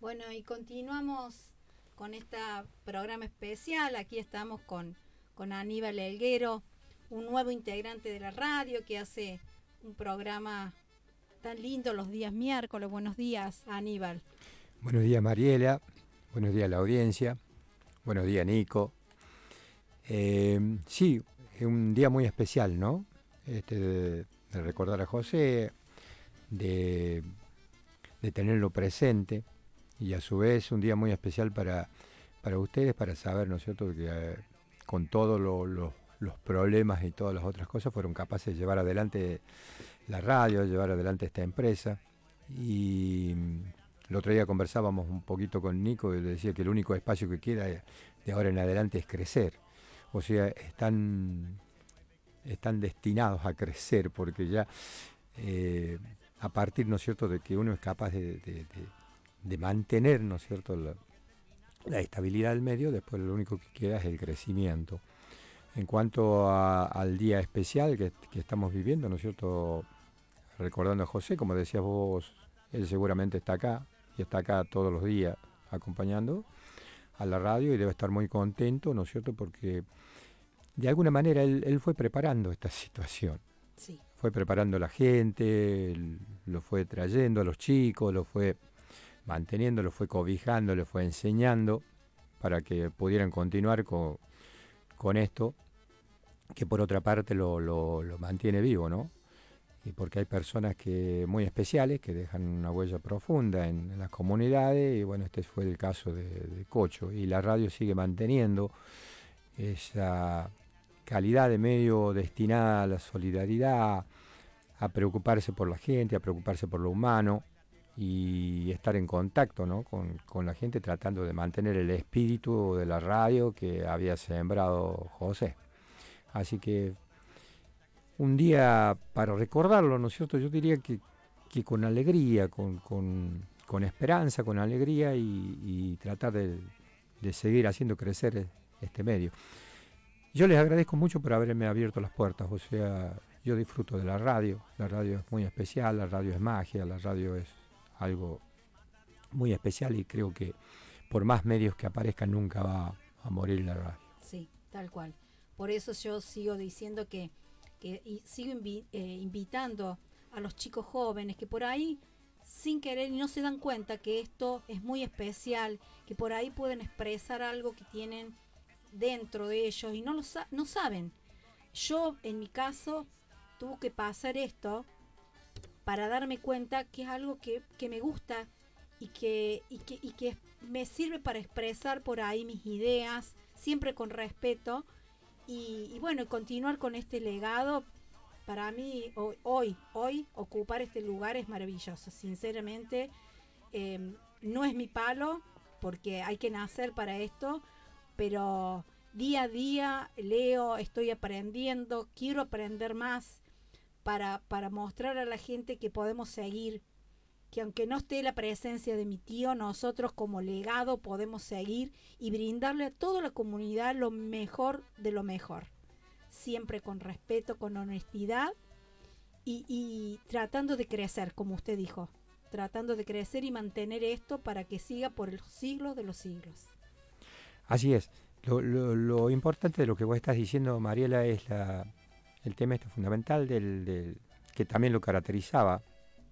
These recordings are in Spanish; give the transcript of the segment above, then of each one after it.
Bueno, y continuamos con este programa especial. Aquí estamos con Aníbal Elguero, un nuevo integrante de la radio que hace un programa tan lindo los días miércoles. Buenos días, Aníbal. Buenos días, Mariela. Buenos días a la audiencia. Buenos días, Nico. Sí, es un día muy especial, ¿no? De recordar a José, de, de tenerlo presente y a su vez un día muy especial para ustedes, para saber, ¿no es cierto?, que con todos los problemas y todas las otras cosas fueron capaces de llevar adelante la radio, llevar adelante esta empresa. Y el otro día conversábamos un poquito con Nico y le decía que el único espacio que queda de ahora en adelante es crecer. O sea, están destinados a crecer porque ya a partir, ¿no es cierto?, de que uno es capaz de mantener, ¿no es cierto?, la estabilidad del medio, después lo único que queda es el crecimiento. En cuanto al día especial que estamos viviendo, ¿no es cierto?, recordando a José, como decías vos, él seguramente está acá y está acá todos los días acompañando a la radio y debe estar muy contento, ¿no es cierto?, porque de alguna manera él fue preparando esta situación. Sí. Fue preparando a la gente, lo fue trayendo a los chicos, lo fue manteniendo, lo fue cobijando, lo fue enseñando para que pudieran continuar con esto, que por otra parte lo mantiene vivo, ¿no? Y porque hay personas que muy especiales que dejan una huella profunda en las comunidades, y bueno, este fue el caso de Cocho, y la radio sigue manteniendo esa calidad de medio destinada a la solidaridad, a preocuparse por la gente, a preocuparse por lo humano y estar en contacto, ¿no?, con la gente, tratando de mantener el espíritu de la radio que había sembrado José. Así que un día para recordarlo, ¿no es cierto? Yo diría que con alegría, con esperanza, con alegría y tratar de seguir haciendo crecer este medio. Yo les agradezco mucho por haberme abierto las puertas, o sea, yo disfruto de la radio es muy especial, la radio es magia, la radio es algo muy especial y creo que por más medios que aparezcan nunca va a morir la radio. Sí, tal cual. Por eso yo sigo diciendo y sigo invitando a los chicos jóvenes que por ahí, sin querer y no se dan cuenta que esto es muy especial, que por ahí pueden expresar algo que tienen dentro de ellos y no saben. Yo, en mi caso, tuve que pasar esto para darme cuenta que es algo que me gusta y que me sirve para expresar por ahí mis ideas, siempre con respeto. Y bueno, continuar con este legado, para mí, hoy, ocupar este lugar es maravilloso. Sinceramente, no es mi palo, porque hay que nacer para esto, pero día a día leo, estoy aprendiendo, quiero aprender más para mostrar a la gente que podemos seguir, que aunque no esté la presencia de mi tío, nosotros como legado podemos seguir y brindarle a toda la comunidad lo mejor de lo mejor, siempre con respeto, con honestidad y tratando de crecer, como usted dijo, tratando de crecer y mantener esto para que siga por los siglos de los siglos. Así es. Lo importante de lo que vos estás diciendo, Mariela, es el tema este fundamental que también lo caracterizaba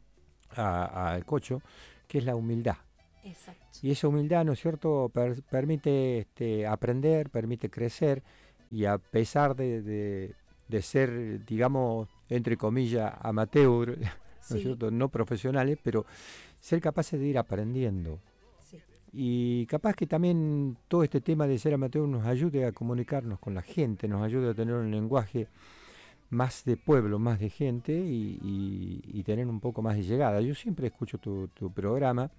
al Cocho, que es la humildad. Exacto. Y esa humildad, ¿no es cierto?, permite aprender, permite crecer, y a pesar de ser, digamos, entre comillas, amateur, ¿no es Sí, cierto?, no profesionales, pero ser capaces de ir aprendiendo. sí, Y capaz que también todo este tema de ser amateur nos ayude a comunicarnos con la gente, nos ayude a tener un lenguaje más de pueblo, más de gente y tener un poco más de llegada. Yo siempre escucho tu programa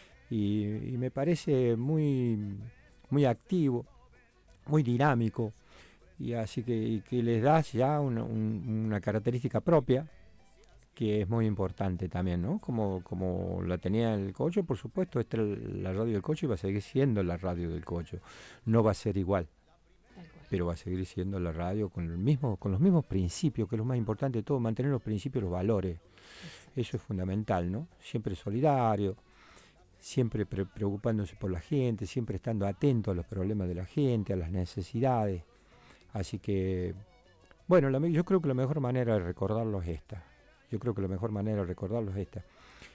y me parece muy activo, muy dinámico, y así que les das ya una característica propia que es muy importante también, ¿no? Como la tenía el Cocho, por supuesto, la radio del Cocho y va a seguir siendo la radio del Cocho. No va a ser igual, tal cual. pero va a seguir siendo la radio con los mismos principios, que es lo más importante de todo, mantener los principios, los valores. Exacto. Eso es fundamental, ¿no? Siempre solidario, siempre preocupándose por la gente, siempre estando atento a los problemas de la gente, a las necesidades. Así que, bueno, yo creo que la mejor manera de recordarlos es esta. Yo creo que la mejor manera de recordarlos es esta.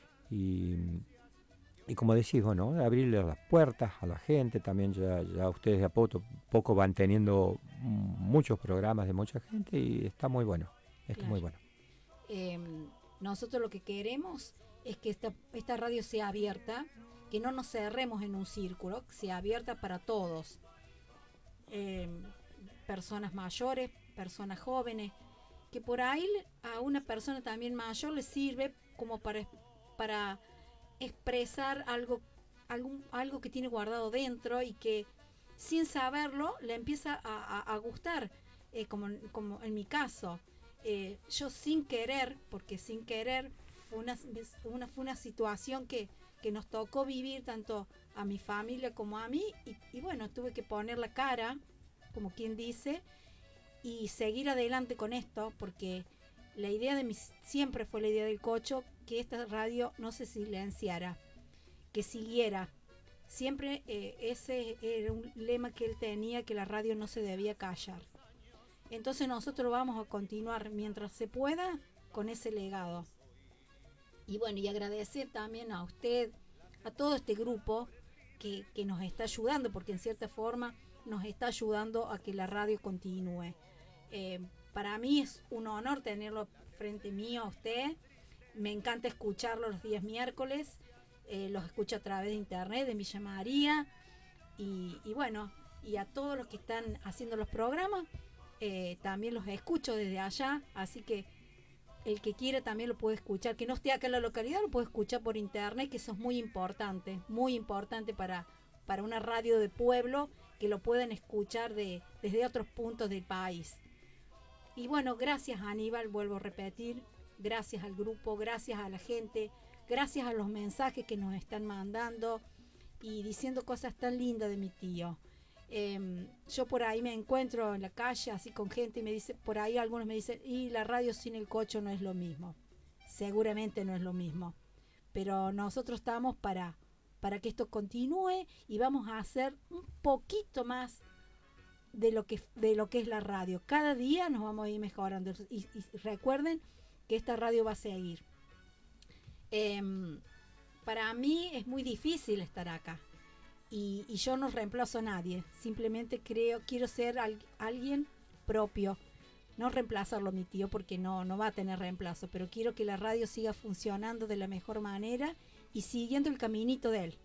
Y como decís, bueno, abrirle las puertas a la gente, también ya ustedes de a poco van teniendo muchos programas de mucha gente y está muy bueno, está muy bueno. Nosotros lo que queremos es que esta radio sea abierta, que no nos cerremos en un círculo, que sea abierta para todos, personas mayores, personas jóvenes, que por ahí a una persona también mayor le sirve como para expresar algo que tiene guardado dentro y que sin saberlo le empieza a gustar, como en mi caso. Yo sin querer, porque sin querer fue una situación que nos tocó vivir tanto a mi familia como a mí y bueno, tuve que poner la cara, como quien dice, y seguir adelante con esto, porque la idea siempre fue la idea del Cocho, que esta radio no se silenciara, que siguiera. Siempre ese era un lema que él tenía, que la radio no se debía callar. Entonces nosotros vamos a continuar mientras se pueda con ese legado. Y bueno, y agradecer también a usted, a todo este grupo que nos está ayudando, porque en cierta forma nos está ayudando a que la radio continúe. Para mí es un honor tenerlo frente mío a usted. Me encanta escucharlo los días miércoles. Los escucho a través de internet, de Villa María. Y bueno, y a todos los que están haciendo los programas, también los escucho desde allá. Así que el que quiera también lo puede escuchar. Que no esté acá en la localidad, lo puede escuchar por internet, que eso es muy importante para una radio de pueblo, que lo puedan escuchar desde otros puntos del país. Y bueno, gracias Aníbal, vuelvo a repetir, gracias al grupo, gracias a la gente, gracias a los mensajes que nos están mandando y diciendo cosas tan lindas de mi tío. Yo por ahí me encuentro en la calle así con gente y me dice, por ahí algunos me dicen, y la radio sin el Cocho no es lo mismo. Seguramente no es lo mismo, pero nosotros estamos para que esto continúe y vamos a hacer un poquito más de lo que es la radio. Cada día nos vamos a ir mejorando y recuerden que esta radio va a seguir. Para mí es muy difícil estar acá y yo no reemplazo a nadie, simplemente quiero ser alguien propio, no reemplazarlo a mi tío porque no va a tener reemplazo, pero quiero que la radio siga funcionando de la mejor manera y siguiendo el caminito de él,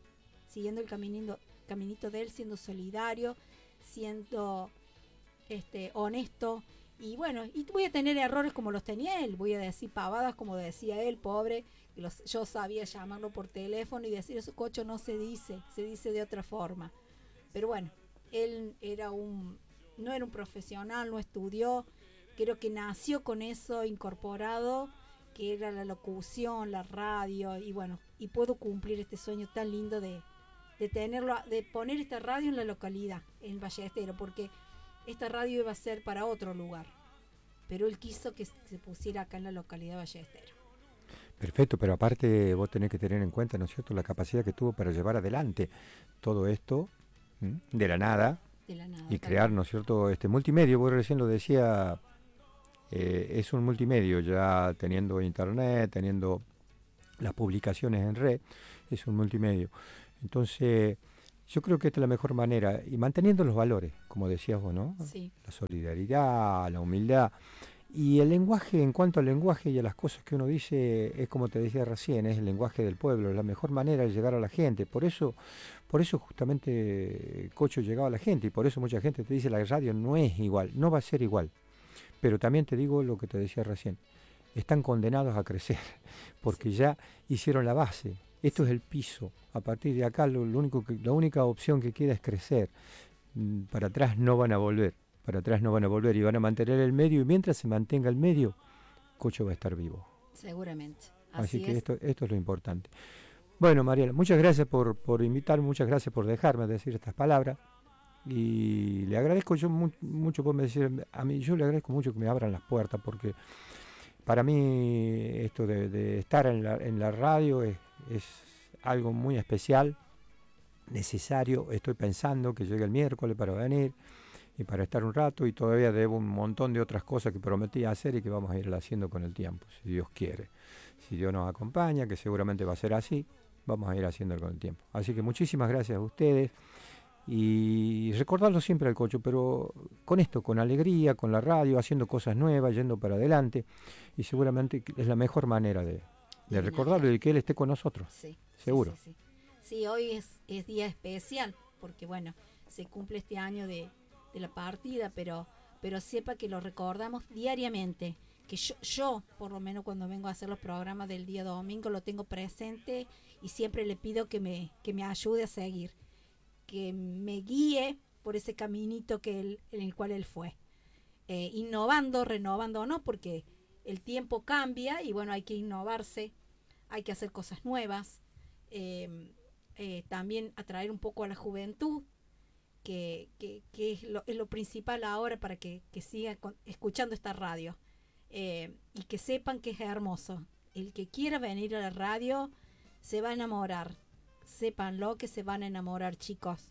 siendo solidario, siendo honesto. Y bueno, y voy a tener errores como los tenía él, voy a decir pavadas como decía él, pobre, yo sabía llamarlo por teléfono y decir eso, Cocho, no se dice de otra forma. Pero bueno, él no era un profesional, no estudió, creo que nació con eso incorporado, que era la locución, la radio, y bueno, y puedo cumplir este sueño tan lindo de poner esta radio en la localidad, en Ballesteros, porque esta radio iba a ser para otro lugar, pero él quiso que se pusiera acá en la localidad de Ballesteros. Perfecto, pero aparte vos tenés que tener en cuenta, ¿no es cierto?, la capacidad que tuvo para llevar adelante todo esto de la nada y crear, ¿no es cierto?, este multimedio. Vos recién lo decía, es un multimedio, ya teniendo internet, teniendo las publicaciones en red, es un multimedio. Entonces, yo creo que esta es la mejor manera, y manteniendo los valores, como decías vos, ¿no? Sí. La solidaridad, la humildad. Y el lenguaje, en cuanto al lenguaje y a las cosas que uno dice, es como te decía recién, es el lenguaje del pueblo, es la mejor manera de llegar a la gente. Por eso justamente Cocho llegaba a la gente, y por eso mucha gente te dice la radio no es igual, no va a ser igual. Pero también te digo lo que te decía recién, están condenados a crecer, porque ya hicieron la base. Esto es el piso. A partir de acá la única opción que queda es crecer. Para atrás no van a volver. Y van a mantener el medio, y mientras se mantenga el medio, Cocho va a estar vivo. Seguramente. Así que esto es lo importante. Bueno, Mariela, muchas gracias por invitarme, muchas gracias por dejarme decir estas palabras. Y le agradezco yo mucho por decir, a mí yo le agradezco mucho que me abran las puertas, porque para mí esto de estar en la radio es algo muy especial, necesario. Estoy pensando que llegue el miércoles para venir y para estar un rato, y todavía debo un montón de otras cosas que prometí hacer y que vamos a ir haciendo con el tiempo, si Dios quiere. Si Dios nos acompaña, que seguramente va a ser así, vamos a ir haciéndolo con el tiempo. Así que muchísimas gracias a ustedes, y recordarlo siempre al Cocho, pero con esto, con alegría, con la radio, haciendo cosas nuevas, yendo para adelante, y seguramente es la mejor manera de recordarlo y de que él esté con nosotros. Sí, seguro. Sí, sí, hoy es día especial, porque bueno, se cumple este año de la partida, pero sepa que lo recordamos diariamente, que yo por lo menos cuando vengo a hacer los programas del día domingo lo tengo presente, y siempre le pido que me ayude a seguir, que me guíe por ese caminito en el cual él fue, innovando, renovando, ¿no? Porque el tiempo cambia y bueno, hay que innovarse, hay que hacer cosas nuevas, también atraer un poco a la juventud, que es lo principal ahora para que sigan escuchando esta radio, y que sepan que es hermoso. El que quiera venir a la radio se va a enamorar. Sépanlo que se van a enamorar, chicos.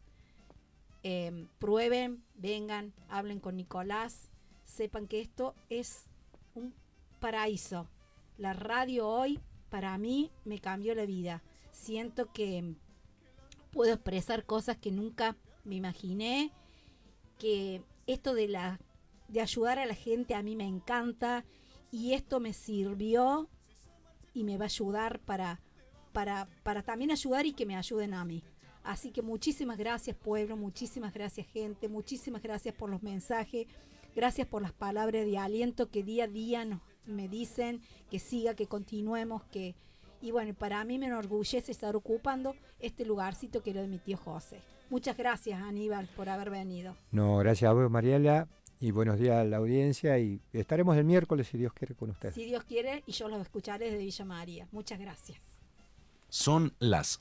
Prueben, vengan, hablen con Nicolás. Sepan que esto es un paraíso. La radio hoy para mí me cambió la vida. Siento que puedo expresar cosas que nunca me imaginé, que esto de ayudar a la gente a mí me encanta, y esto me sirvió y me va a ayudar para también ayudar y que me ayuden a mí. Así que muchísimas gracias, pueblo, muchísimas gracias, gente, muchísimas gracias por los mensajes, gracias por las palabras de aliento que día a día me dicen que siga, que continuemos, y bueno, para mí me enorgullece estar ocupando este lugarcito que era de mi tío José. Muchas gracias, Aníbal, por haber venido. No, gracias a vos, Mariela, y buenos días a la audiencia, y estaremos el miércoles, si Dios quiere, con ustedes. Si Dios quiere, y yo los escucharé desde Villa María. Muchas gracias. Son las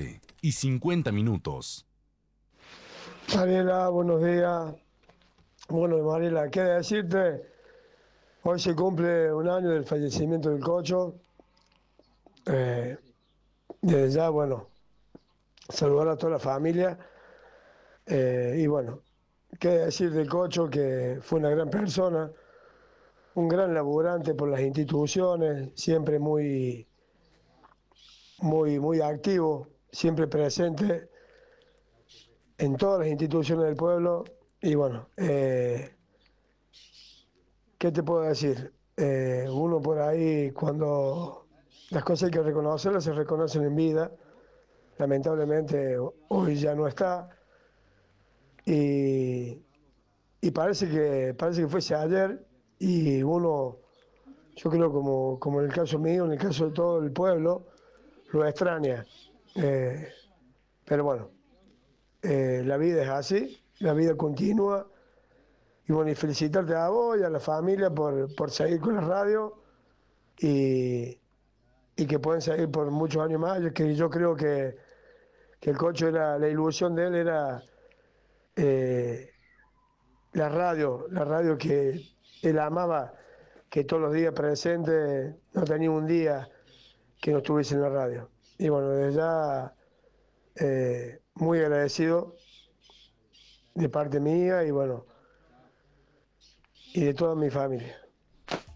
11:50. Mariela, buenos días. Bueno, Mariela, ¿qué decirte? Hoy se cumple un año del fallecimiento del Cocho. Desde ya, bueno, saludar a toda la familia. Y bueno, qué decir del Cocho, que fue una gran persona, un gran laburante por las instituciones, siempre muy activo, siempre presente en todas las instituciones del pueblo. Y bueno, ¿qué te puedo decir? Uno por ahí, cuando las cosas hay que reconocerlas, se reconocen en vida. Lamentablemente hoy ya no está, y parece que fuese ayer, y uno, yo creo como en el caso mío, en el caso de todo el pueblo, lo extraña. Pero bueno, la vida es así, la vida continúa. Y bueno, y felicitarte a vos y a la familia por seguir con la radio, y que pueden seguir por muchos años más. Yo creo que el Cocho, era la ilusión de él, era la radio que él amaba, que todos los días presente, no tenía un día que no estuviese en la radio. Y bueno, desde ya muy agradecido de parte mía, y bueno, y de toda mi familia.